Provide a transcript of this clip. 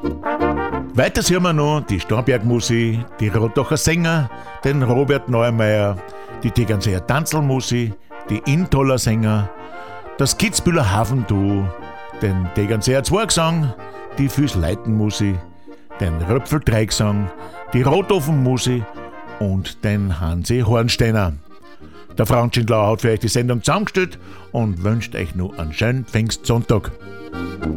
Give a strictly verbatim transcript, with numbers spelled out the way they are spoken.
Weiter sehen wir noch die Starnberg-Musi, die Rotocher Sänger, den Robert Neumeier, die Tegernseer Tanzlmusi, die Intoller Sänger, das Kitzbühler Hafenduo, den Tegernseer Zwergsang, die Füßleitenmusi, den Röpfeldreigsang, die Rotofenmusi und den Hansi Hornsteiner. Der Franz Schindler hat für euch die Sendung zusammengestellt und wünscht euch noch einen schönen Pfingstsonntag.